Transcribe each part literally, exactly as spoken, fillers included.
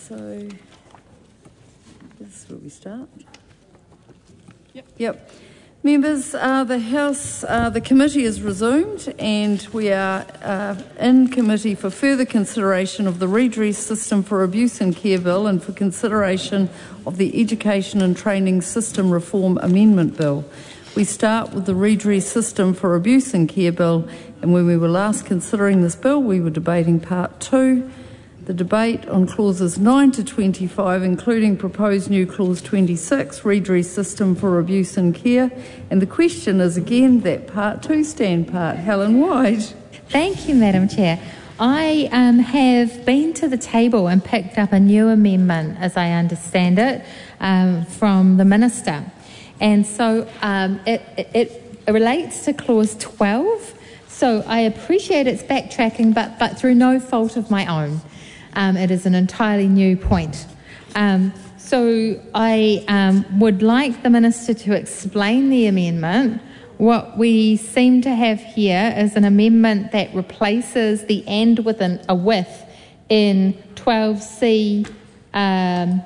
So, this is where we start. Yep. Yep. Members, uh, the House, uh, the committee is resumed and we are uh, in committee for further consideration of the Redress System for Abuse and Care Bill and for consideration of the Education and Training System Reform Amendment Bill. We start with the Redress System for Abuse and Care Bill, and when we were last considering this bill, we were debating Part two. The debate on clauses nine to twenty-five, including proposed new clause twenty-six, Redress System for Abuse and Care. And the question is again that Part two stand part. Helen White. Thank you, Madam Chair. I um, have been to the table and picked up a new amendment, as I understand it, um, from the Minister. And so um, it, it, it relates to clause twelve. So I appreciate its backtracking, but, but through no fault of my own. Um, it is an entirely new point. Um, so I um, would like the Minister to explain the amendment. What we seem to have here is an amendment that replaces the and with an, a with in twelve C um,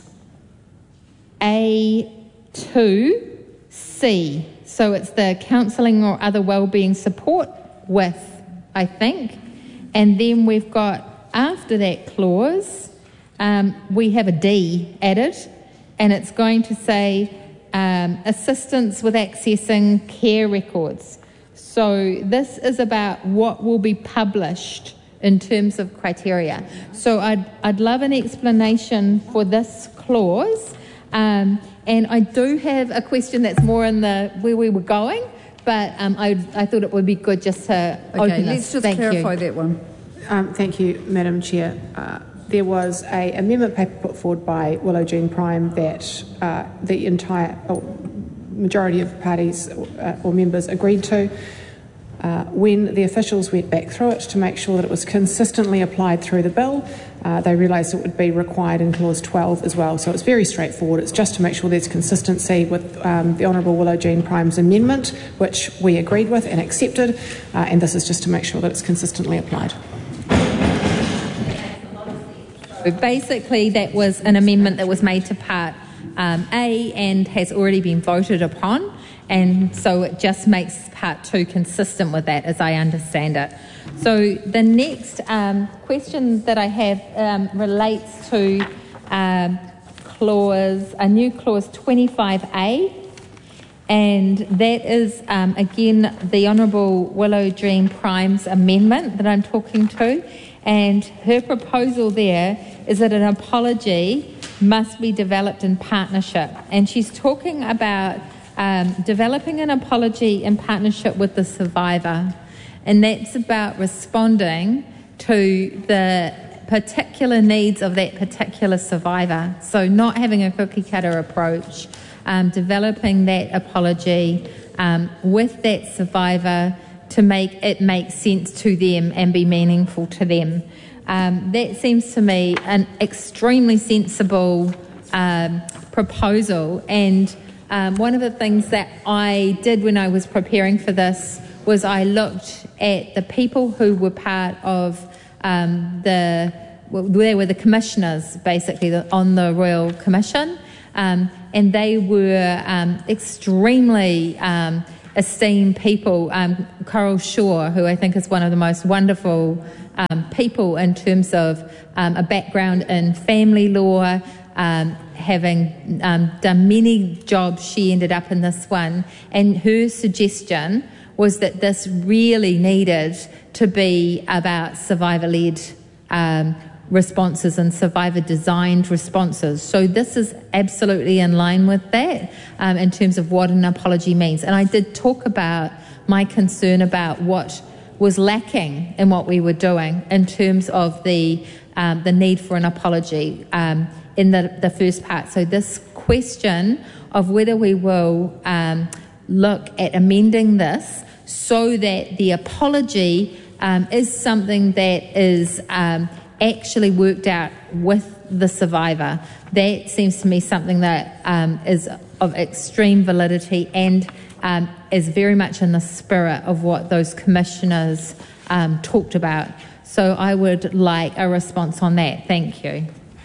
A two C. So it's the counselling or other wellbeing support with, I think. And then we've got, after that clause, um, we have a D added, and it's going to say um, assistance with accessing care records. So this is about what will be published in terms of criteria. So I'd, I'd love an explanation for this clause, um, and I do have a question that's more in the where we were going, but um, I, I thought it would be good just to okay, open let's this. just Thank clarify you. that one. Um, thank you, Madam Chair. Uh, there was a amendment paper put forward by Willow Jean Prime that uh, the entire oh, majority of parties uh, or members agreed to. Uh, when the officials went back through it to make sure that it was consistently applied through the bill, uh, they realised it would be required in clause twelve as well. So it's very straightforward. It's just to make sure there's consistency with um, the Honourable Willow Jean Prime's amendment, which we agreed with and accepted, uh, and this is just to make sure that it's consistently applied. Basically, that was an amendment that was made to Part um, A and has already been voted upon, and so it just makes Part two consistent with that, as I understand it. So the next um, question that I have um, relates to um, clause, a new clause twenty-five A, and that is, um, again, the Honourable Willow Jean Prime's amendment that I'm talking to, and her proposal there is that an apology must be developed in partnership. And she's talking about um, developing an apology in partnership with the survivor. And that's about responding to the particular needs of that particular survivor. So not having a cookie cutter approach, um, developing that apology um, with that survivor to make it make sense to them and be meaningful to them. Um, that seems to me an extremely sensible um, proposal, and um, one of the things that I did when I was preparing for this was I looked at the people who were part of um, the, well, they were the commissioners basically the, on the Royal Commission, um, and they were um, extremely um, esteemed people. Um, Coral Shaw, who I think is one of the most wonderful um, people in terms of um, a background in family law, um, having um, done many jobs, she ended up in this one. And her suggestion was that this really needed to be about survivor-led um, responses and survivor-designed responses. So this is absolutely in line with that um, in terms of what an apology means. And I did talk about my concern about what was lacking in what we were doing in terms of the um, the need for an apology um, in the, the first part. So this question of whether we will um, look at amending this so that the apology um, is something that is um, actually worked out with the survivor. That seems to me something that um, is of extreme validity and um, is very much in the spirit of what those commissioners um, talked about. So I would like a response on that. Thank you.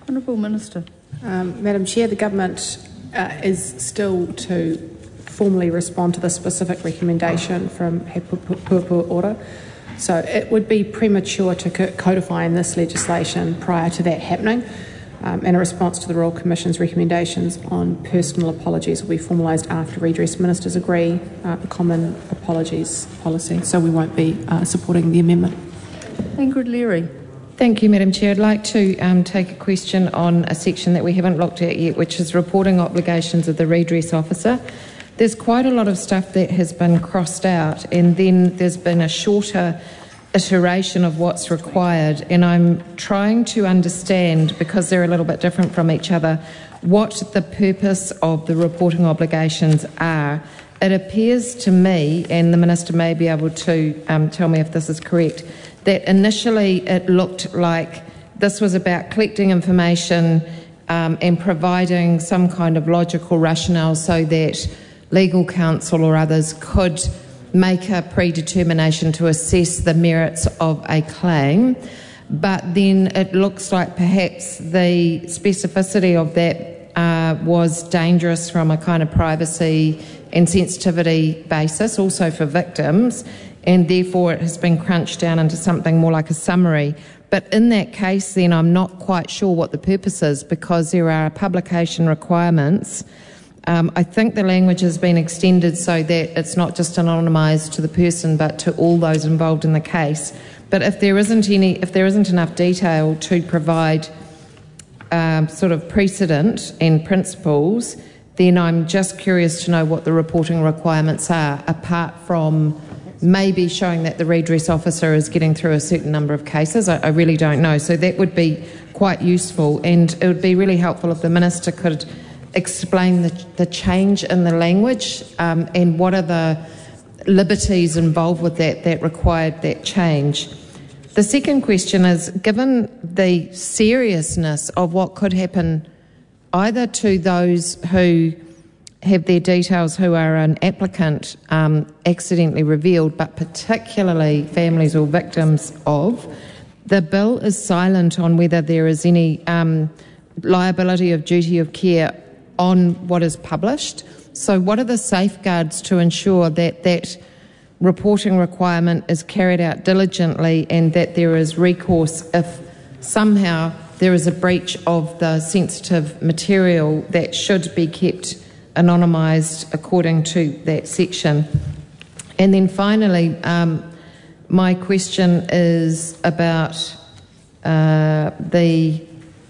Honourable Minister. Um, Madam Chair, the Government uh, is still to formally respond to the specific recommendation from He Puapua Ora. So it would be premature to codify in this legislation prior to that happening. Um, and a response to the Royal Commission's recommendations on personal apologies will be formalised after redress ministers agree uh, the common apologies policy. So we won't be uh, supporting the amendment. Ingrid Leary. Thank you, Madam Chair. I'd like to um, take a question on a section that we haven't looked at yet, which is reporting obligations of the redress officer. There's quite a lot of stuff that has been crossed out, and then there's been a shorter iteration of what's required, and I'm trying to understand, because they're a little bit different from each other, what the purpose of the reporting obligations are. It appears to me, and the Minister may be able to um, tell me if this is correct, that initially it looked like this was about collecting information um, and providing some kind of logical rationale so that legal counsel or others could make a predetermination to assess the merits of a claim. But then it looks like perhaps the specificity of that uh, was dangerous from a kind of privacy and sensitivity basis, also for victims, and therefore it has been crunched down into something more like a summary. But in that case, then I'm not quite sure what the purpose is, because there are publication requirements. Um, I think the language has been extended so that it's not just anonymised to the person but to all those involved in the case. But if there isn't any, if there isn't enough detail to provide um, sort of precedent and principles, then I'm just curious to know what the reporting requirements are, apart from maybe showing that the redress officer is getting through a certain number of cases. I, I really don't know. So that would be quite useful, and it would be really helpful if the Minister could explain the, the change in the language um, and what are the liberties involved with that that required that change. The second question is, given the seriousness of what could happen either to those who have their details who are an applicant um, accidentally revealed, but particularly families or victims of, the bill is silent on whether there is any um, liability of duty of care on what is published. So what are the safeguards to ensure that that reporting requirement is carried out diligently and that there is recourse if somehow there is a breach of the sensitive material that should be kept anonymised according to that section? And then finally, um, my question is about uh, the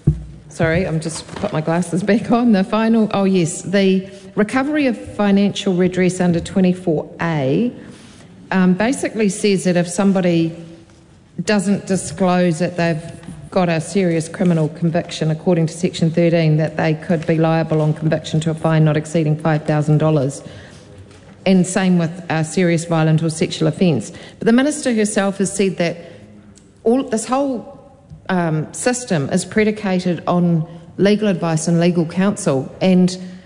Sorry, I'm just put my glasses back on. The final, oh yes, the recovery of financial redress under twenty-four A um, basically says that if somebody doesn't disclose that they've got a serious criminal conviction according to section thirteen, that they could be liable on conviction to a fine not exceeding five thousand dollars. And same with a serious violent or sexual offence. But the Minister herself has said that all this whole Um, system is predicated on legal advice and legal counsel, and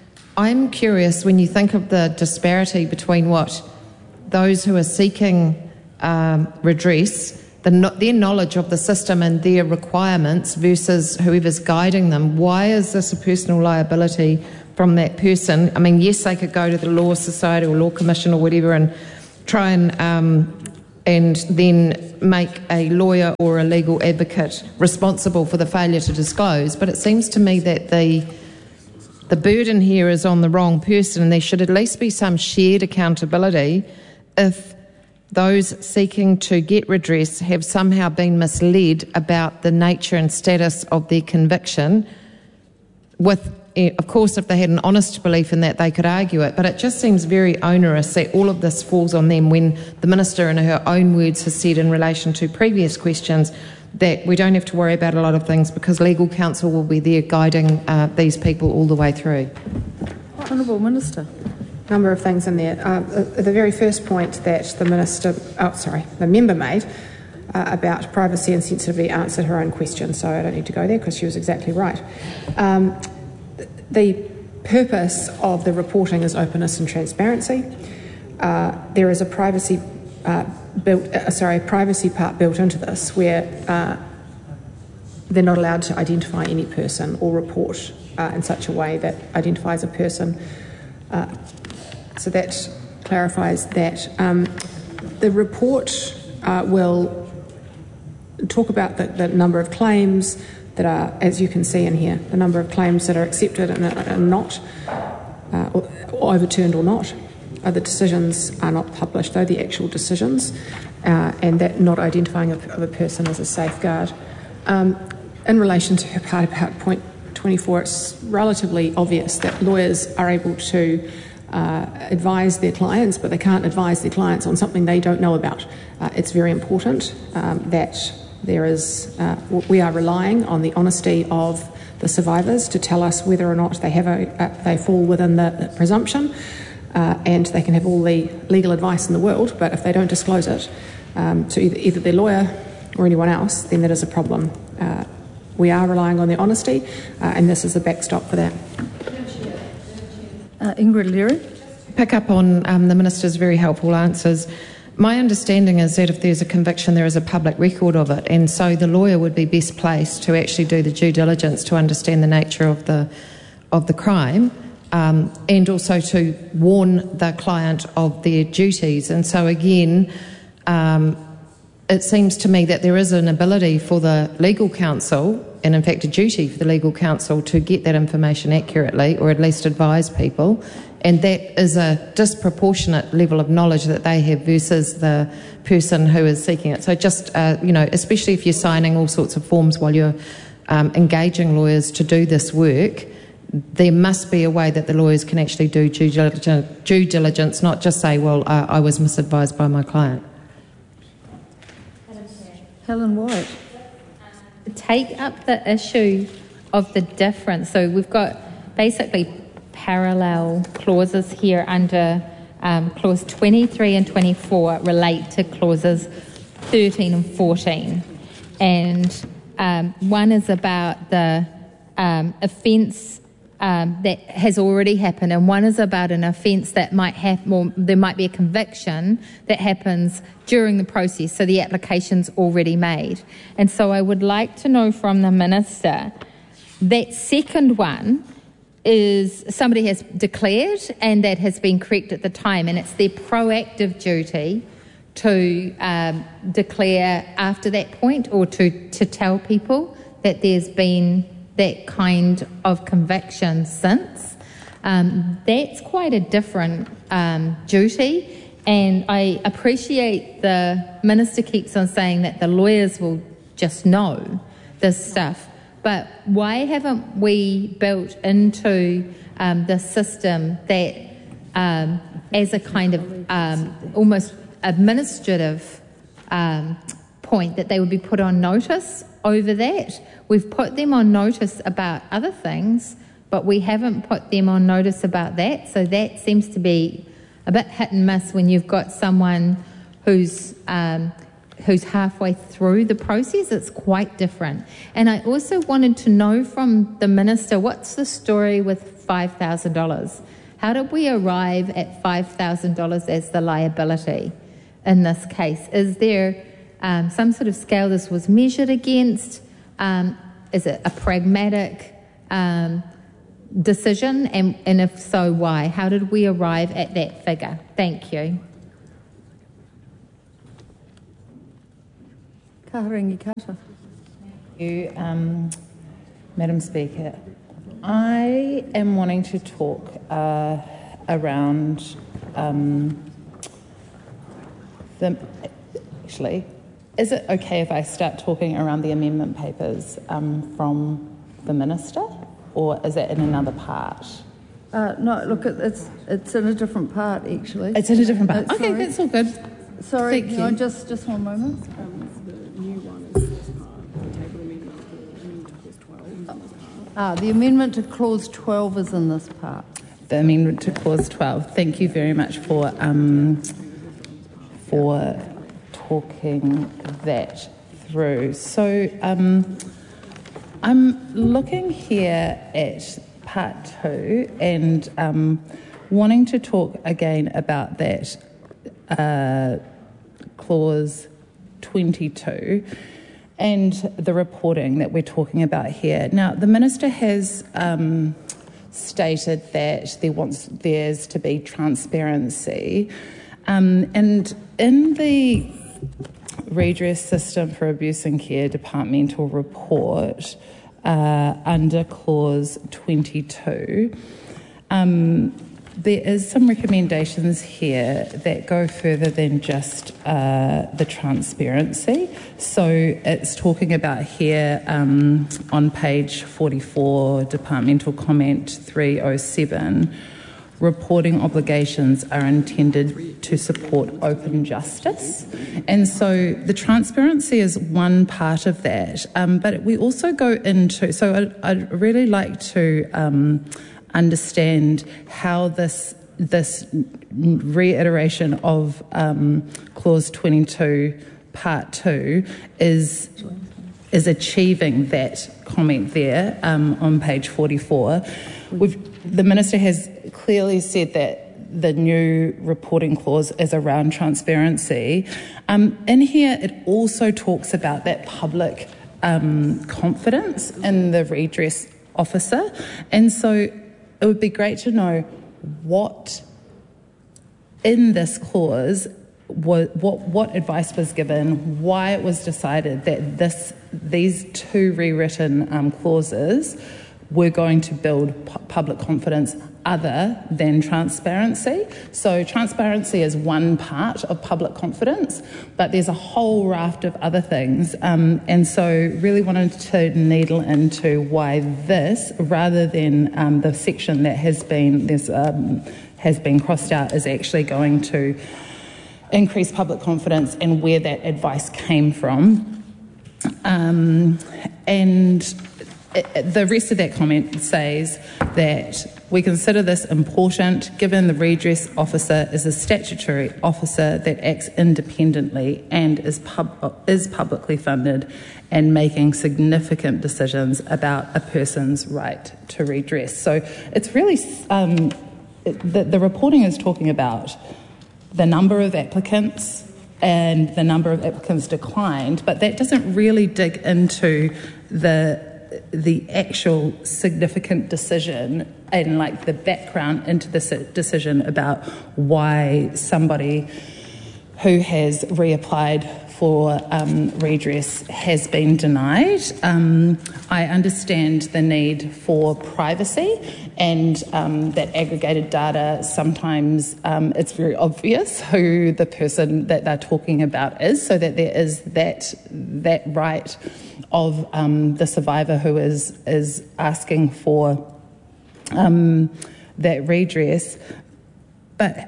I'm curious, when you think of the disparity between what those who are seeking um, redress, the, their knowledge of the system and their requirements versus whoever's guiding them, why is this a personal liability from that person? I mean, yes, they could go to the Law Society or Law Commission or whatever and try and um, and then make a lawyer or a legal advocate responsible for the failure to disclose. But it seems to me that the the burden here is on the wrong person, and there should at least be some shared accountability if those seeking to get redress have somehow been misled about the nature and status of their conviction. With, of course, if they had an honest belief in that, they could argue it, but it just seems very onerous that all of this falls on them when the Minister, in her own words, has said in relation to previous questions that we don't have to worry about a lot of things because legal counsel will be there guiding uh, these people all the way through. Honourable Minister. A number of things in there. Uh, the very first point that the Minister, oh, sorry, the member made uh, about privacy and sensitivity answered her own question, so I don't need to go there because she was exactly right. Um, the purpose of the reporting is openness and transparency. Uh, there is a privacy uh, built, uh, sorry, privacy part built into this, where uh, they're not allowed to identify any person or report uh, in such a way that identifies a person. Uh, so that clarifies that. Um, the report uh, will talk about the, the number of claims that are, as you can see in here, the number of claims that are accepted and are not, uh, or, or overturned or not. Uh, the decisions are not published, though, the actual decisions, uh, and that not identifying of, of a person as a safeguard. Um, in relation to her part about point twenty-four, it's relatively obvious that lawyers are able to uh, advise their clients, but they can't advise their clients on something they don't know about. Uh, it's very important um, that there is, uh, we are relying on the honesty of the survivors to tell us whether or not they have a, uh, they fall within the, the presumption, uh, and they can have all the legal advice in the world, but if they don't disclose it um, to either, either their lawyer or anyone else, then that is a problem. Uh, we are relying on their honesty, uh, and this is a backstop for that. Uh, Ingrid Leary. Pick up on um, the Minister's very helpful answers. My understanding is that if there's a conviction, there is a public record of it, and so the lawyer would be best placed to actually do the due diligence to understand the nature of the of the crime, um, and also to warn the client of their duties. And so again, um, it seems to me that there is an ability for the legal counsel, and in fact a duty for the legal counsel, to get that information accurately, or at least advise people. And that is a disproportionate level of knowledge that they have versus the person who is seeking it. So just, uh, you know, especially if you're signing all sorts of forms while you're um, engaging lawyers to do this work, there must be a way that the lawyers can actually do due diligence, due diligence not just say, well, uh, I was misadvised by my client. Helen White. Take up the issue of the difference. So we've got basically parallel clauses here under um, clause twenty-three and twenty-four relate to clauses thirteen and fourteen, and um, one is about the um, offence um, that has already happened, and one is about an offence that might have, well, there might be a conviction that happens during the process, so the application's already made. And so I would like to know from the Minister, that second one is somebody has declared and that has been correct at the time, and it's their proactive duty to um, declare after that point, or to, to tell people that there's been that kind of conviction since. Um, that's quite a different um, duty, and I appreciate the Minister keeps on saying that the lawyers will just know this stuff. But why haven't we built into um, the system that um, as a kind of um, almost administrative um, point that they would be put on notice over that? We've put them on notice about other things, but we haven't put them on notice about that. So that seems to be a bit hit and miss when you've got someone who's um, who's halfway through the process. It's quite different. And I also wanted to know from the Minister, what's the story with five thousand dollars? How did we arrive at five thousand dollars as the liability in this case? Is there um, some sort of scale this was measured against? Um, is it a pragmatic um, decision? And, and if so, why? How did we arrive at that figure? Thank you. Kaharangi Kata. Thank you, um, Madam Speaker. I am wanting to talk uh, around um, the. Actually, is it okay if I start talking around the amendment papers um, from the Minister, or is it in another part? Uh, no, look, it, it's it's in a different part, actually. It's in a different part. Uh, okay, sorry. that's all good. Sorry, Thank no, you. just just one moment. Ah, the amendment to clause twelve is in this part. The amendment to clause twelve. Thank you very much for um, for talking that through. So um, I'm looking here at part two and um, wanting to talk again about that uh, clause twenty-two. and the reporting that we're talking about here. Now, the Minister has um, stated that there wants there's to be transparency, um, and in the Redress System for Abuse and Care departmental report, uh, under clause twenty-two, um, there is some recommendations here that go further than just uh, the transparency. So it's talking about here um, on page forty-four, departmental comment three oh seven, reporting obligations are intended to support open justice. And so the transparency is one part of that, um, but we also go into, so I'd, I'd really like to um, understand how this this reiteration of um, clause twenty-two, part two, is is achieving that comment there um, on page forty-four. We've, the Minister has clearly said that the new reporting clause is around transparency. Um, in here, it also talks about that public um, confidence in the redress officer, and so it would be great to know what in this clause, what, what, what advice was given, why it was decided that this, these two rewritten um, clauses were going to build pu- public confidence other than transparency. So transparency is one part of public confidence, but there's a whole raft of other things. Um, and so really wanted to needle into why this, rather than um, the section that has been, there's, um, has been crossed out, is actually going to increase public confidence and where that advice came from. Um, and the rest of that comment says that we consider this important given the redress officer is a statutory officer that acts independently and is, pub- is publicly funded and making significant decisions about a person's right to redress. So it's really, um, the, the reporting is talking about the number of applicants and the number of applicants declined, but that doesn't really dig into the the actual significant decision and like the background into this decision about why somebody who has reapplied for um, redress has been denied. Um, I understand the need for privacy and um, that aggregated data, sometimes um, it's very obvious who the person that they're talking about is, so that there is that that right of um, the survivor who is is asking for um, that redress. But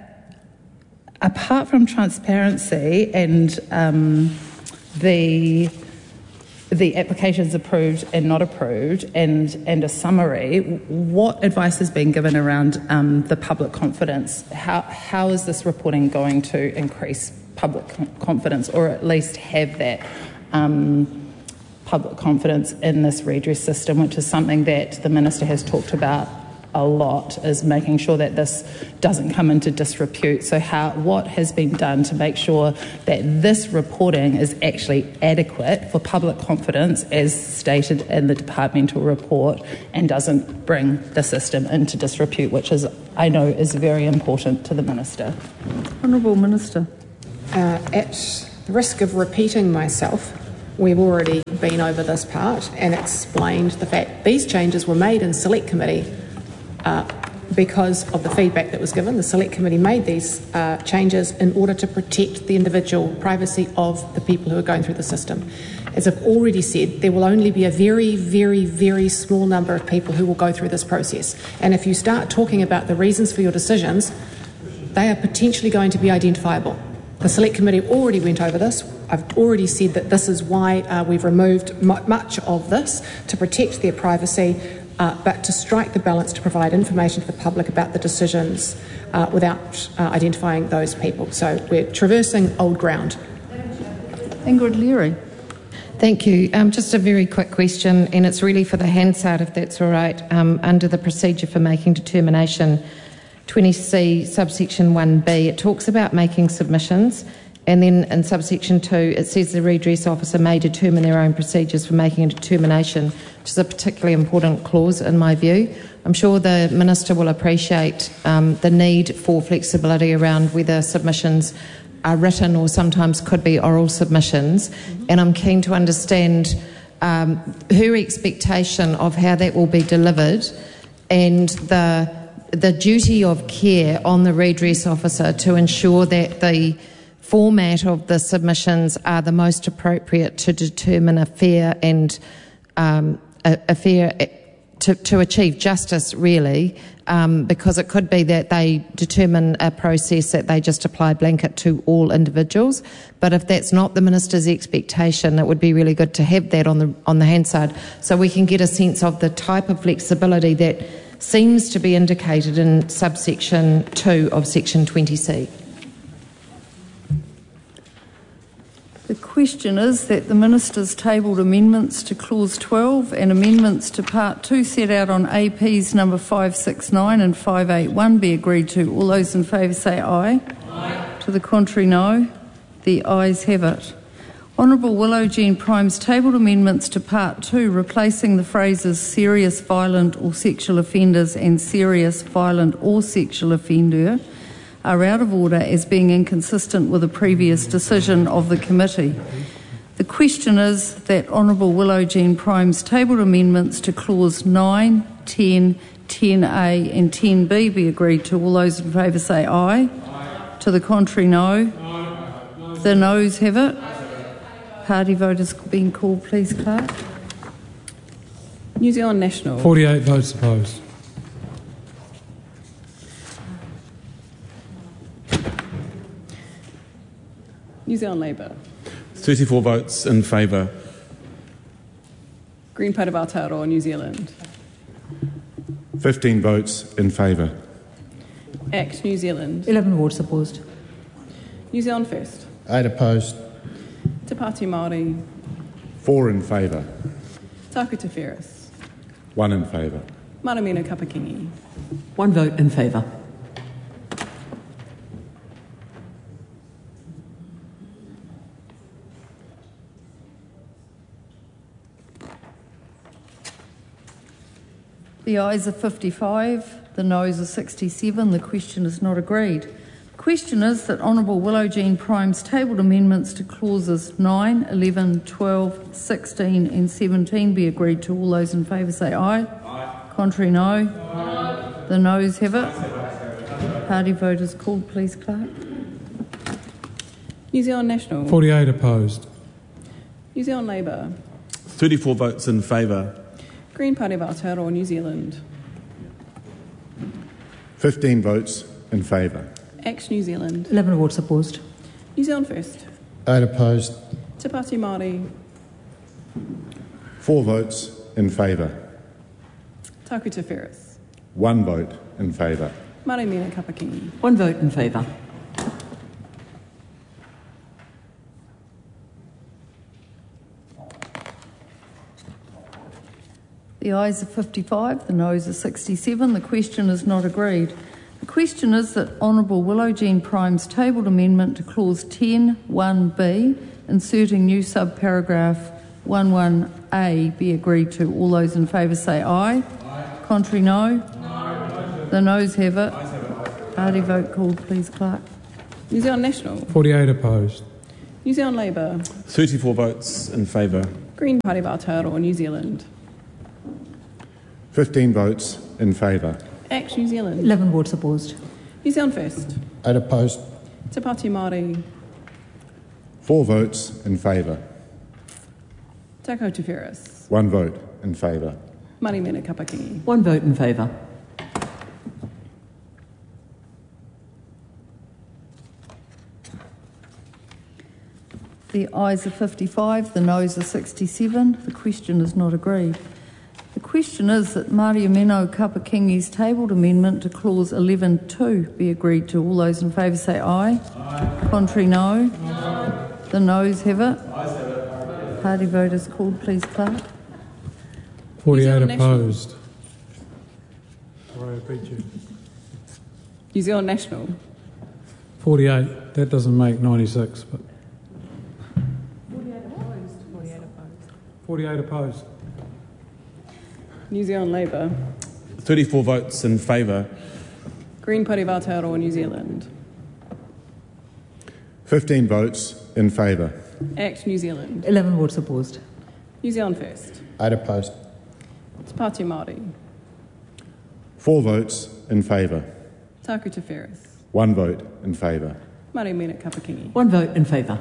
apart from transparency and um, the the applications approved and not approved, and and a summary, what advice has been given around um, the public confidence? How how is this reporting going to increase public confidence, or at least have that um, public confidence in this redress system, which is something that the Minister has talked about a lot, is making sure that this doesn't come into disrepute. So how, what has been done to make sure that this reporting is actually adequate for public confidence as stated in the departmental report and doesn't bring the system into disrepute, which is, I know, is very important to the Minister. Honourable Minister. Uh, at the risk of repeating myself, we've already been over this part and explained the fact these changes were made in Select Committee uh, because of the feedback that was given. The Select Committee made these uh, changes in order to protect the individual privacy of the people who are going through the system. As I've already said, there will only be a very, very, very small number of people who will go through this process. And if you start talking about the reasons for your decisions, they are potentially going to be identifiable. The Select Committee already went over this. I've already said that this is why uh, we've removed m- much of this, to protect their privacy, uh, but to strike the balance to provide information to the public about the decisions uh, without uh, identifying those people. So we're traversing old ground. Ingrid Leary. Thank you. Um, just a very quick question, and it's really for the Hansard, if that's all right. Um, under the procedure for making determination, twenty C subsection one B, it talks about making submissions, And then in subsection two, it says the redress officer may determine their own procedures for making a determination, which is a particularly important clause in my view. I'm sure the Minister will appreciate um, the need for flexibility around whether submissions are written or sometimes could be oral submissions. Mm-hmm. And I'm keen to understand um, her expectation of how that will be delivered and the, the duty of care on the redress officer to ensure that the format of the submissions are the most appropriate to determine a fair and um, a, a fair to, to achieve justice, really, um, because it could be that they determine a process that they just apply blanket to all individuals. But if that's not the Minister's expectation, it would be really good to have that on the on the Hansard, so we can get a sense of the type of flexibility that seems to be indicated in subsection two of section twenty C. The question is that the Minister's tabled amendments to Clause twelve and amendments to Part two set out on A Ps number five sixty-nine and five eighty-one be agreed to. All those in favour say aye. Aye. To the contrary, no. The ayes have it. Honourable Willow Jean Prime's tabled amendments to Part two, replacing the phrases serious violent or sexual offenders and serious violent or sexual offender, are out of order as being inconsistent with a previous decision of the committee. The question is that Honourable Willow Jean Prime's tabled amendments to Clause nine, ten, ten A and ten B be agreed to. All those in favour say aye. Aye. To the contrary, no. No. The noes have it. Party vote has been called, please, Clerk. New Zealand National. forty-eight votes opposed. New Zealand Labour. thirty-four votes in favour. Green Party of Aotearoa, New Zealand. fifteen votes in favour. ACT New Zealand. eleven votes opposed. New Zealand First. eight opposed. Te Pāti Māori. four in favour. Taku Te Whereas. one in favour. Maramina Kapakingi. one vote in favour. The ayes are fifty-five, the noes are sixty-seven. The question is not agreed. The question is that Honourable Willow Jean Prime's tabled amendments to clauses nine, eleven, twelve, sixteen and seventeen be agreed to. All those in favour say aye. Aye. Contrary, no. Aye. The noes have it. Party vote is called, please, Clerk. New Zealand National. forty-eight opposed. New Zealand Labour. thirty-four votes in favour. Green Party of Aotearoa, New Zealand. fifteen votes in favour. ACT New Zealand. eleven votes opposed. New Zealand First. eight opposed. Te Pāti Māori. four votes in favour. Taku Te Whereas. one vote in favour. Maramina Kapakingi. one vote in favour. The ayes are fifty-five, the noes are sixty-seven. The question is not agreed. The question is that Honourable Willow Jean Prime's tabled amendment to Clause ten, one B, inserting new subparagraph eleven A, be agreed to. All those in favour say aye. Aye. Contrary, no. Aye. The noes have it. Party vote called, please, Clerk. New Zealand National. forty-eight opposed. New Zealand Labour. thirty-four votes in favour. Green Party of Aotearoa, New Zealand. fifteen votes in favour. ACT New Zealand. eleven votes opposed. New Zealand First. eight opposed. Te Pāti Māori. four votes in favour. Taku Te Whereas. one vote in favour. Maramina Kapakingi. one vote in favour. The ayes are fifty-five, the noes are sixty-seven. The question is not agreed. The question is that Mariamino Kapakingi's tabled amendment to Clause eleven two be agreed to. All those in favour say aye. Aye. Contrary, no. Aye. The noes have it. Aye. Party vote is called, please, Clerk. forty-eight opposed. Sorry, I beat you. New Zealand National. forty-eight. That doesn't make ninety-six, but forty-eight opposed. New Zealand Labour. thirty-four votes in favour. Green Party of Aotearoa New Zealand. fifteen votes in favour. Act New Zealand. eleven votes opposed. New Zealand First. eight opposed. Te Pāti Māori. four votes in favour. Taku Te Whereas. one vote in favour. Mari Minute Kapakingi. one vote in favour.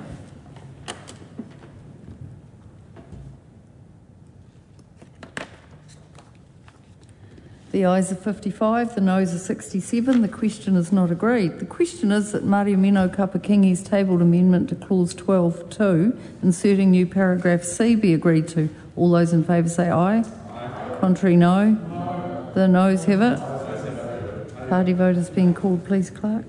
The ayes are fifty-five, the noes are sixty-seven. The question is not agreed. The question is that Māori Mino Kapakingi's tabled amendment to clause twelve two, inserting new paragraph C, be agreed to. All those in favour say aye. Aye. Contrary, no. no. The noes have it. Party vote is being called, please, Clerk.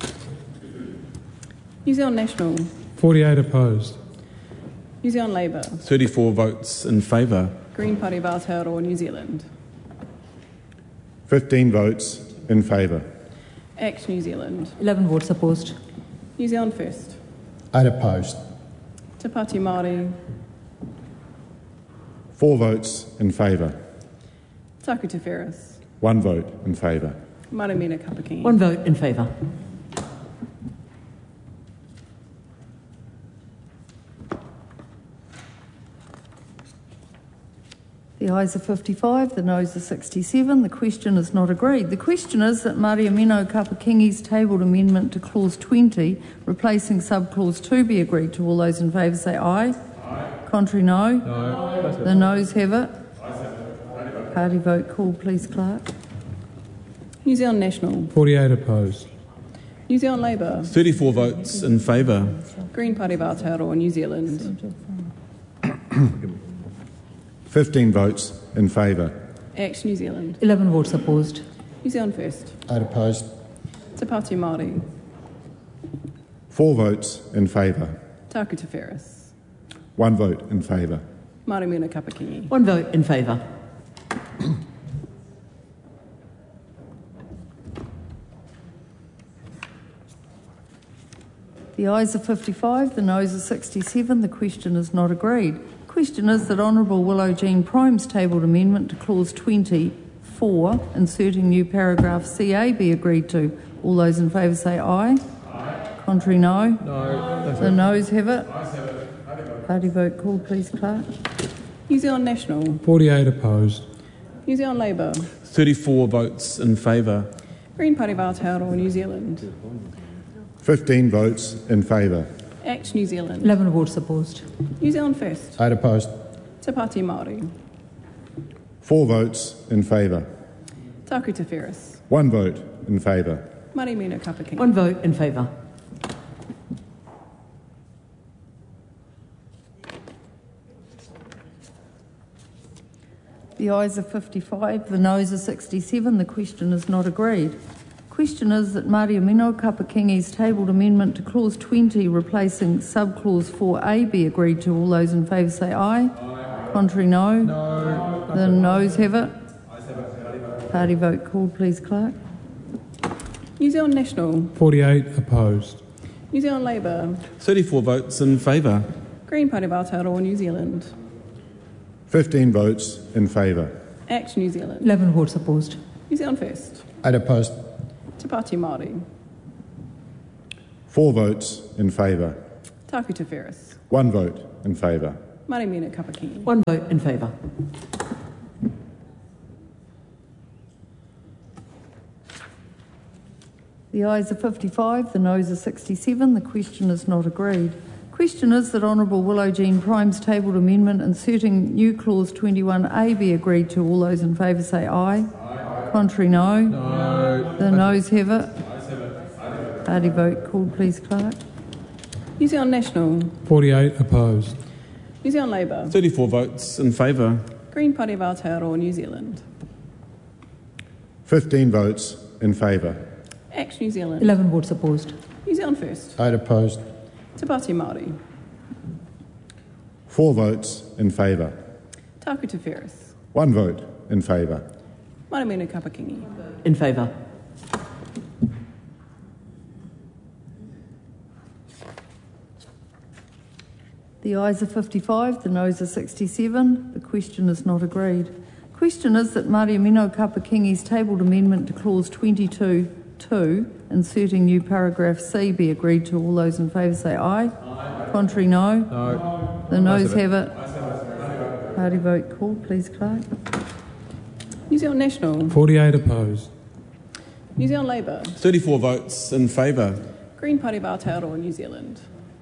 New Zealand National. forty-eight opposed. New Zealand Labour. thirty-four votes in favour. Green Party of Aotearoa New Zealand. fifteen votes in favour. Act New Zealand. eleven votes opposed. New Zealand First. eight opposed. Te Pāti Māori. four votes in favour. Taku Te Whereas. one vote in favour. Mari Minute Kapakingi. one vote in favour. The ayes are fifty-five, the noes are sixty-seven. The question is not agreed. The question is that Māori Mino Kapakingi's tabled amendment to clause twenty, replacing subclause two, be agreed to. All those in favour say aye. Aye. Contrary, no. No. The noes have it. Party vote called, please, Clerk. New Zealand National. forty-eight opposed. New Zealand Labour. thirty-four votes in favour. Green Party of Aotearoa New Zealand. fifteen votes in favour. Act New Zealand. eleven votes opposed. New Zealand First. eight opposed. Te Pāti Māori. four votes in favour. Taku Te Whereas. one vote in favour. Mari Minute Kapakingi. one vote in favour. The ayes are fifty-five, the noes are sixty-seven. The question is not agreed. The question is that Honourable Willow Jean Prime's tabled amendment to clause twenty-four, inserting new paragraph C A, be agreed to. All those in favour say aye. Aye. Contrary, no. No. The noes have it. Party vote called, please, Clerk. New Zealand National. forty-eight opposed. New Zealand Labour. thirty-four votes in favour. Green Party of Aotearoa New Zealand. fifteen votes in favour. Act New Zealand. eleven votes opposed. New Zealand First. eight opposed. Te Pāti Māori. four votes in favour. Taku Te Whereas. one vote in favour. Mari Minute Kapakingi. one vote in favour. The ayes are fifty-five, the noes are sixty-seven. The question is not agreed. The question is that Māori Mino Kapakingi's tabled amendment to clause twenty, replacing subclause four A, be agreed to. All those in favour say aye. Aye. Contrary, no. No. The noes have it. Party vote called, please, Clerk. New Zealand National. forty-eight opposed. New Zealand Labour. thirty-four votes in favour. Green Party of Aotearoa New Zealand. fifteen votes in favour. Act New Zealand. eleven votes opposed. New Zealand First. eight opposed. Te Pāti Māori. four votes in favour. Taku Te Whereas. one vote in favour. Mari Minute Kapakingi. one vote in favour. The ayes are fifty-five, the noes are sixty-seven. The question is not agreed. The question is that Honourable Willow Jean Prime's tabled amendment inserting new clause twenty-one A be agreed to. All those in favour say aye. Aye. Contrary, no. No. The noes have it. Party vote called, please, Clerk. New Zealand National. forty-eight opposed. New Zealand Labour. thirty-four votes in favour. Green Party of Aotearoa New Zealand. fifteen votes in favour. Act New Zealand. eleven votes opposed. New Zealand First. eight opposed. Te Pāti Māori. four votes in favour. Taku Te Whereas. one vote in favour. Mari Minute Kapakingi. In favour. The ayes are fifty-five, the noes are sixty-seven. The question is not agreed. The question is that Maria Mino Kapakingi's tabled amendment to clause twenty-two two, inserting new paragraph C, be agreed to. All those in favour say aye. Aye. Contrary, no. No. The noes have it. Party vote called, please, Clerk. New Zealand National. forty-eight opposed. New Zealand Labour. thirty-four votes in favour. Green Party of Aotearoa New Zealand.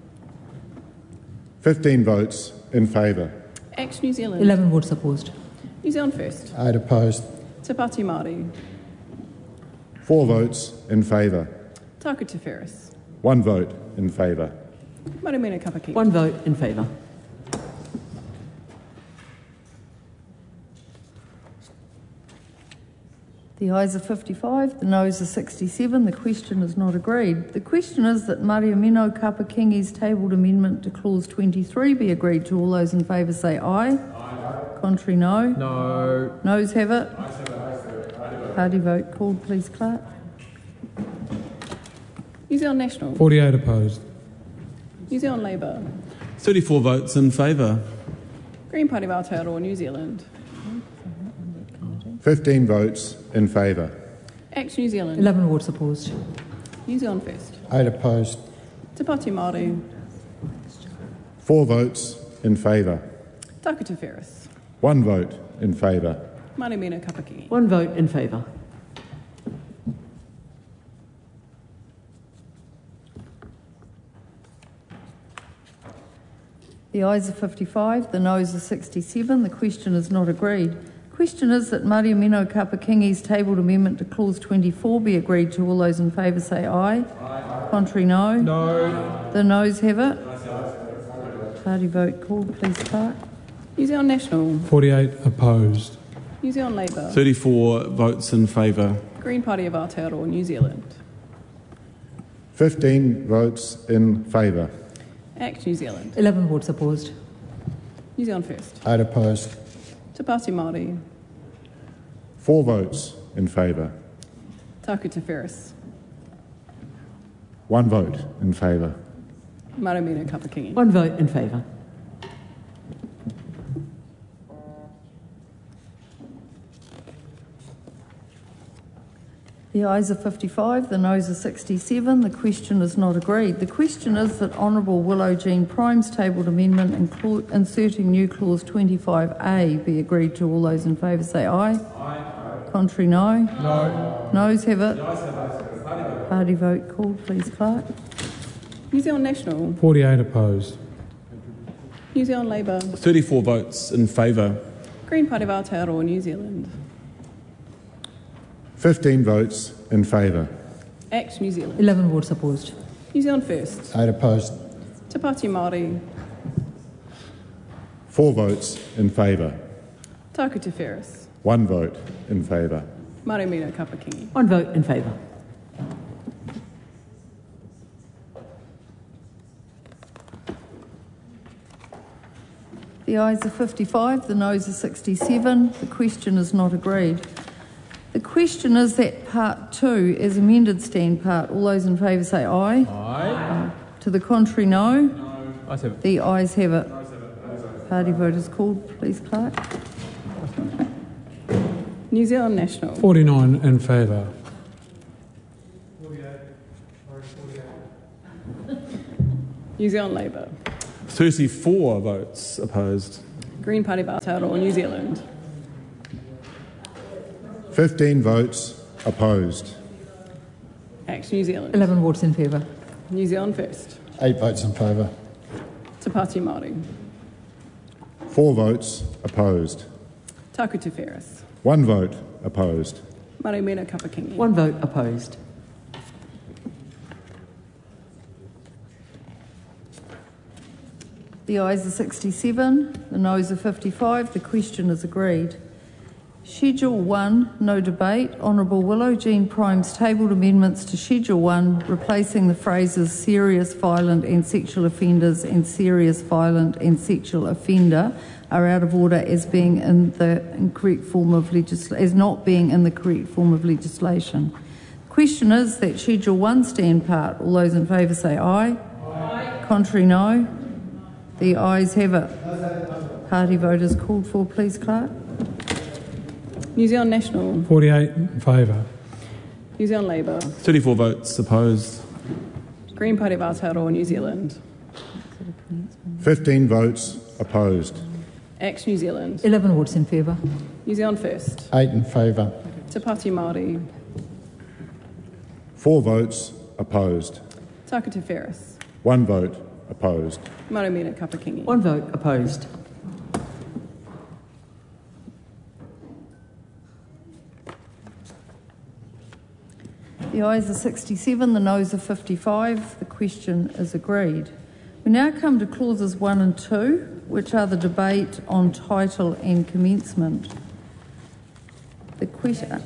fifteen votes in favour. Action New Zealand. eleven votes opposed. New Zealand First. eight opposed. Te Pāti Māori. Four votes in favour. Taku Te Ferris. One vote in favour. Marumina Kapaki. One vote in favour. The ayes are fifty-five, the noes are sixty-seven. The question is not agreed. The question is that Maria Mino Kapakingi's tabled amendment to clause twenty-three be agreed to. All those in favour say aye. Aye. Contrary, no. No. Noes have it. Party vote called, please, Clerk. New Zealand National. forty-eight opposed. New Zealand Labour. thirty-four votes in favour. Green Party of Aotearoa New Zealand. fifteen votes in favour. Action New Zealand. eleven votes opposed. New Zealand First. eight opposed. Te Pāti Māori. Four votes in favour. Taku Te Ferris. One vote in favour. Marumina Kapaki. One vote in favour. The ayes are fifty-five, the noes are sixty-seven. The question is not agreed. The question is that Maria Mino Kapakingi's tabled amendment to clause twenty-four be agreed to. All those in favour say aye. Aye. Contrary, no. No. The noes have it. Party vote called, please, Clerk. New Zealand National. forty-eight opposed. New Zealand Labour. thirty-four votes in favour. Green Party of Aotearoa New Zealand. fifteen votes in favour. Act New Zealand. eleven votes opposed. New Zealand First. eight opposed. Te Pāti Māori. Four votes in favour. Taku Te Ferris. One vote in favour. Marumina Kapakingi. One vote in favour. The ayes are fifty-five, the noes are sixty-seven. The question is not agreed. The question is that Honourable Willow Jean Prime's tabled amendment inclu- inserting new clause twenty-five A be agreed to. All those in favour say aye. Aye. Contrary, no. No. Noes have it. Party vote called, please, Clerk. New Zealand National. forty-eight opposed. New Zealand Labour. thirty-four votes in favour. Green Party of Aotearoa New Zealand. fifteen votes in favour. Act New Zealand. eleven votes opposed. New Zealand First. eight opposed. Te Pāti Māori. Four votes in favour. Taku Te Ferris. One vote in favour. Marumina Kapakingi. One vote in favour. The ayes are fifty-five, the noes are sixty-seven. The question is not agreed. The question is that part two, as amended, stand part. All those in favour say aye. Aye. To the contrary, no. No. Ayes have it. The ayes have it. Party vote is called, please, Clerk. New Zealand National. forty-nine in favour. New Zealand Labour. thirty-four votes opposed. Green Party of Aotearoa New Zealand. fifteen votes opposed. Act New Zealand. eleven votes in favour. New Zealand First. eight votes in favour. Te Pāti Māori. Four votes opposed. Taku Te Ferris. One vote opposed. Marumina Kapakingi. One vote opposed. The ayes are sixty-seven, the noes are fifty-five. The question is agreed. Schedule one, no debate. Honourable Willow Jean Prime's tabled amendments to Schedule one, replacing the phrases serious, violent and sexual offenders and serious, violent and sexual offender are out of order as being in the incorrect form of legisl- as not being in the correct form of legislation. The question is that Schedule one stand part. All those in favour say aye. Aye. Contrary, no. The ayes have it. Party vote is called for, please, Clerk. New Zealand National. forty-eight in favour. New Zealand Labour. thirty-four votes opposed. Green Party of Aotearoa New Zealand. fifteen votes opposed. Act New Zealand. eleven votes in favour. New Zealand First. Eight in favour. Te Pāti Māori. Four votes opposed. Taku Te Ferris. One vote opposed. Marumina Kapakingi. One vote opposed. The ayes are sixty-seven, the noes are fifty-five. The question is agreed. We now come to clauses one and two, which are the debate on title and commencement. The question.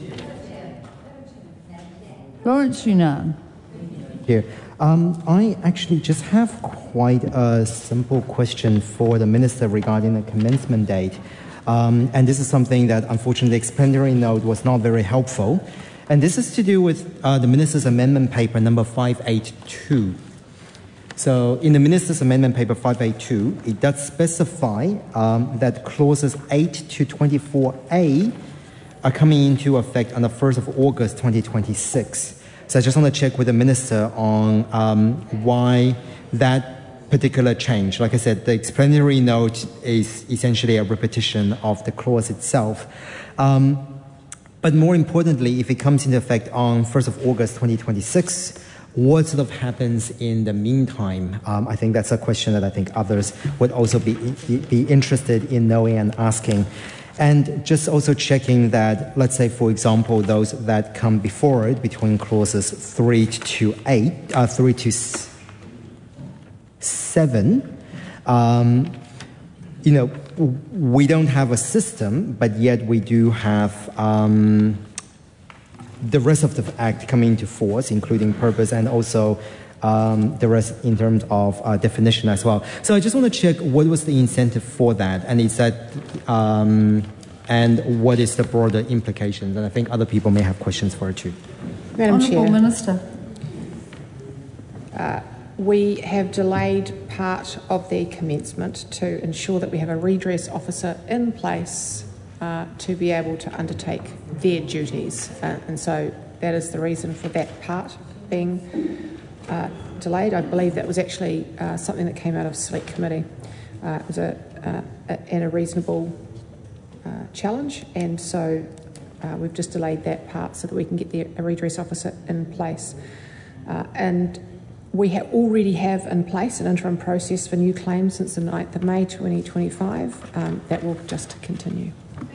Lawrence Shunan. Here. Um, I actually just have quite a simple question for the Minister regarding the commencement date. Um, and this is something that, unfortunately, the explanatory note was not very helpful. And this is to do with uh, the Minister's Amendment Paper number five eighty-two. So in the Minister's Amendment Paper five eighty-two, it does specify um, that clauses eight to twenty-four A are coming into effect on the first of August twenty twenty-six. So I just want to check with the Minister on um, why that particular change. Like I said, the explanatory note is essentially a repetition of the clause itself. Um, but more importantly, if it comes into effect on first of August twenty twenty-six, what sort of happens in the meantime? Um, I think that's a question that I think others would also be, be interested in knowing and asking. And just also checking that, let's say, for example, those that come before it, between clauses three to eight, uh, three to seven, um, you know, we don't have a system, but yet we do have um, the rest of the Act coming into force, including purpose and also um, the rest in terms of uh, definition as well. So I just want to check what was the incentive for that, and is that um, and what is the broader implications? And I think other people may have questions for it too. Madam Honourable Chair. Minister. Uh, we have delayed part of the commencement to ensure that we have a redress officer in place uh, to be able to undertake their duties. Uh, and so that is the reason for that part being uh, delayed. I believe that was actually uh, something that came out of Select Committee. Uh, it was a, uh, a, and a reasonable uh, challenge, and so uh, we've just delayed that part so that we can get the a redress officer in place. Uh, and we ha already have in place an interim process for new claims since the ninth of May twenty twenty-five. Um, that will just continue.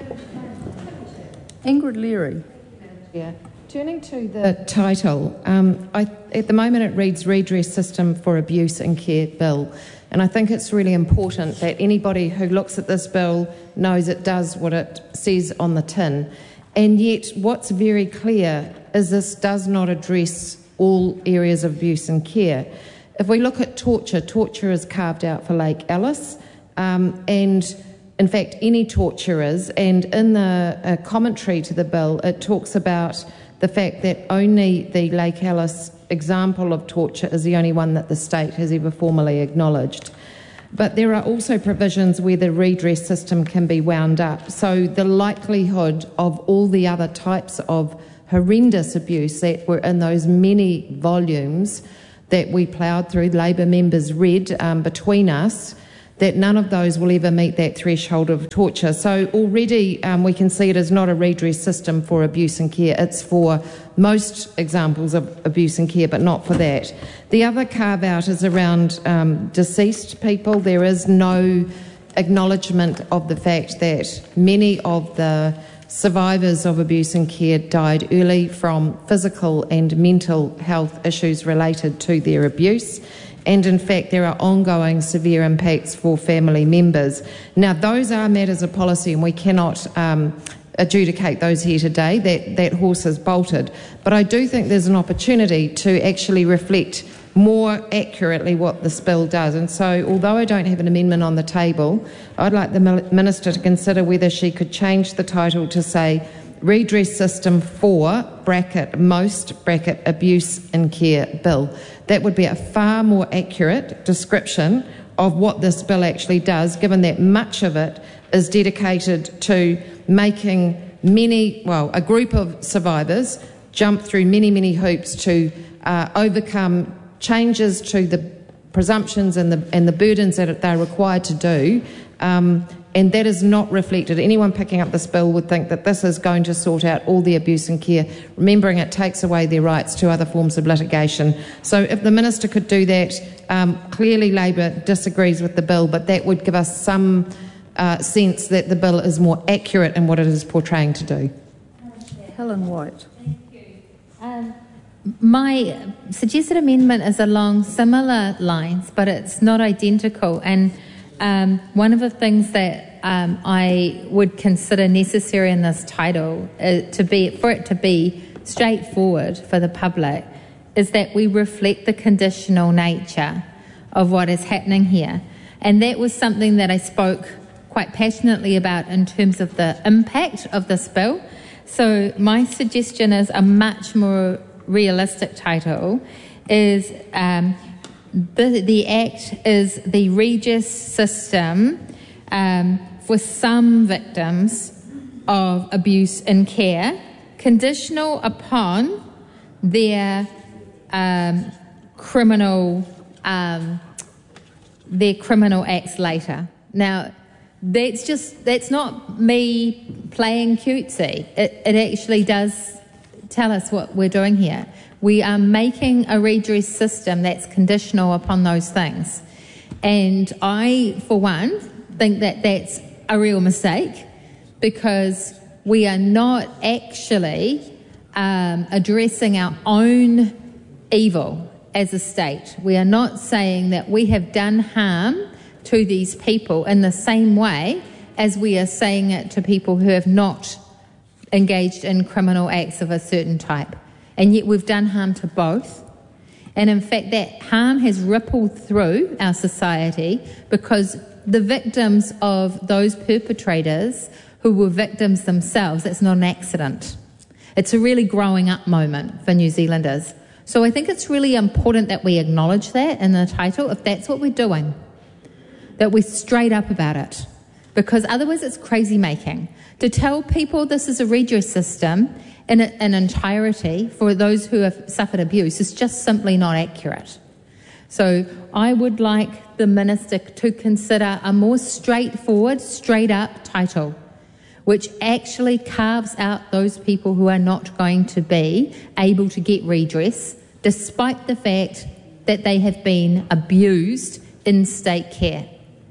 Ingrid Leary. Yeah. Turning to the title, um, I, at the moment it reads Redress System for Abuse and Care Bill. And I think it's really important that anybody who looks at this bill knows it does what it says on the tin. And yet what's very clear is this does not address all areas of abuse and care. If we look at torture, torture is carved out for Lake Alice, um, and in fact any torturers, and in the uh, commentary to the bill it talks about the fact that only the Lake Alice example of torture is the only one that the state has ever formally acknowledged. But there are also provisions where the redress system can be wound up. So the likelihood of all the other types of horrendous abuse that were in those many volumes that we ploughed through, Labor members read um, between us, that none of those will ever meet that threshold of torture. So already um, we can see it as not a redress system for abuse and care. It's for most examples of abuse and care, but not for that. The other carve-out is around um, deceased people. There is no acknowledgement of the fact that many of the survivors of abuse and care died early from physical and mental health issues related to their abuse. And in fact, there are ongoing severe impacts for family members. Now, those are matters of policy, and we cannot um, adjudicate those here today. That, that horse is bolted. But I do think there's an opportunity to actually reflect more accurately what this bill does. And so, although I don't have an amendment on the table, I'd like the Minister to consider whether she could change the title to say Redress System for, bracket, most, bracket, Abuse and Care Bill. That would be a far more accurate description of what this bill actually does, given that much of it is dedicated to making many, well, a group of survivors jump through many, many hoops to uh, overcome changes to the presumptions and the and the burdens that they're required to do, um, and that is not reflected. Anyone picking up this bill would think that this is going to sort out all the abuse and care, remembering it takes away their rights to other forms of litigation. So if the Minister could do that, um, clearly Labor disagrees with the bill, but that would give us some uh, sense that the bill is more accurate in what it is portraying to do. Helen White. Um, my suggested amendment is along similar lines, but it's not identical. And um, one of the things that um, I would consider necessary in this title uh, to be for it to be straightforward for the public is that we reflect the conditional nature of what is happening here. And that was something that I spoke quite passionately about in terms of the impact of this bill. So my suggestion is a much more realistic title is um, the, the Act is the redress system um, for some victims of abuse in care, conditional upon their um, criminal um, their criminal acts later. Now, that's just that's not me playing cutesy. It, it actually does tell us what we're doing here. We are making a redress system that's conditional upon those things. And I, for one, think that that's a real mistake because we are not actually um, addressing our own evil as a state. We are not saying that we have done harm to these people in the same way as we are saying it to people who have not engaged in criminal acts of a certain type. And yet we've done harm to both. And in fact, that harm has rippled through our society because the victims of those perpetrators who were victims themselves, it's not an accident. It's a really growing up moment for New Zealanders. So I think it's really important that we acknowledge that in the title, if that's what we're doing, that we're straight up about it. Because otherwise it's crazy making. To tell people this is a redress system in an entirety for those who have suffered abuse is just simply not accurate. So I would like the Minister to consider a more straightforward, straight up title, which actually carves out those people who are not going to be able to get redress, despite the fact that they have been abused in state care.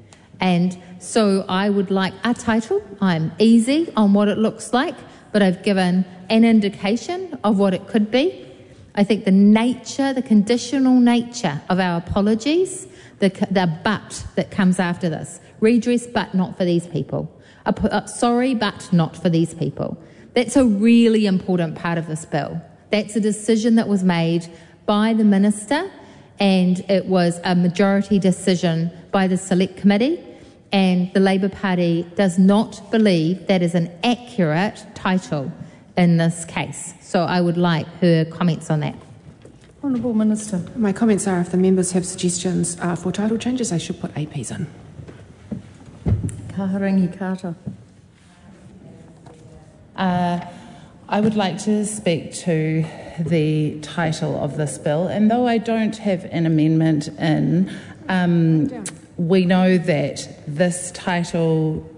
And so I would like a title. I'm easy on what it looks like, but I've given an indication of what it could be. I think the nature, the conditional nature of our apologies, the, the but that comes after this, redress but not for these people, uh, uh, sorry but not for these people. That's a really important part of this bill. That's a decision that was made by the Minister, and it was a majority decision by the Select Committee. And the Labour Party does not believe that is an accurate title in this case. So I would like her comments on that. Honourable Minister. My comments are if the members have suggestions uh, for title changes, they should put A Ps in. Kaharangi Carter. Uh, I would like to speak to the title of this bill, and though I don't have an amendment in, um, we know that this title